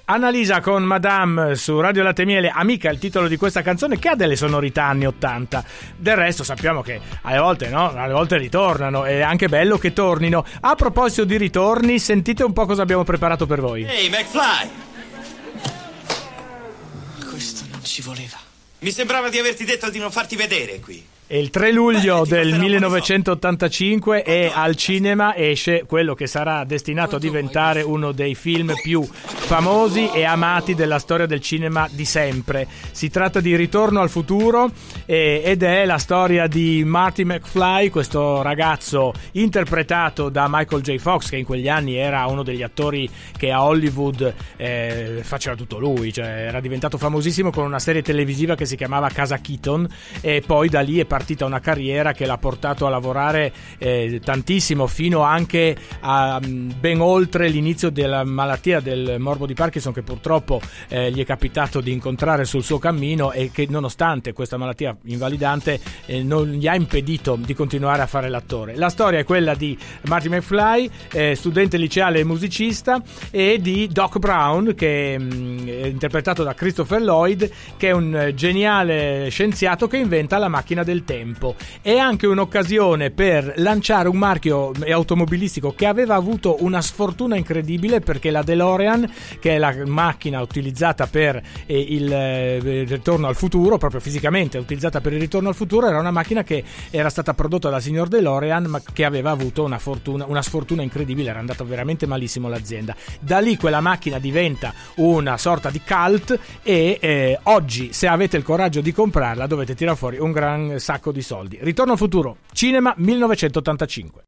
Annalisa con Madame su Radio Latte Miele, Amica è il titolo di questa canzone che ha delle sonorità anni 80. Del resto sappiamo che alle volte no, alle volte ritornano, è anche bello che tornino. A proposito di ritorni, sentite un po' cosa abbiamo preparato per voi. Ehi, McFly! Questo non ci voleva. Mi sembrava di averti detto di non farti vedere qui. È il 3 luglio del 1985 e al cinema esce quello che sarà destinato a diventare uno dei film più famosi e amati della storia del cinema di sempre. Si tratta di Ritorno al futuro ed è la storia di Marty McFly, questo ragazzo interpretato da Michael J. Fox, che in quegli anni era uno degli attori che a Hollywood faceva tutto lui, cioè era diventato famosissimo con una serie televisiva che si chiamava Casa Keaton, e poi da lì è partita una carriera che l'ha portato a lavorare tantissimo, fino anche a ben oltre l'inizio della malattia del morbo di Parkinson, che purtroppo gli è capitato di incontrare sul suo cammino, e che nonostante questa malattia invalidante non gli ha impedito di continuare a fare l'attore. La storia è quella di Marty McFly, studente liceale e musicista, e di Doc Brown, che è interpretato da Christopher Lloyd, che è un geniale scienziato che inventa la macchina del tempo. È anche un'occasione per lanciare un marchio automobilistico che aveva avuto una sfortuna incredibile, perché la DeLorean, che è la macchina utilizzata per il ritorno al futuro, proprio fisicamente utilizzata per il ritorno al futuro, era una macchina che era stata prodotta dal signor DeLorean, ma che aveva avuto una sfortuna incredibile, era andata veramente malissimo l'azienda. Da lì quella macchina diventa una sorta di cult, e oggi, se avete il coraggio di comprarla, dovete tirare fuori un gran sacco di soldi. Ritorno al futuro, cinema 1985.